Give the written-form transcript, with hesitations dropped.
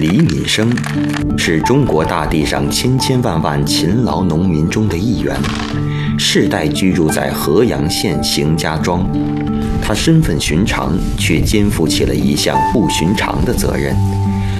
李敏生是中国大地上千千万万勤劳农民中的一员，世代居住在河阳县邢家庄。他身份寻常，却肩负起了一项不寻常的责任，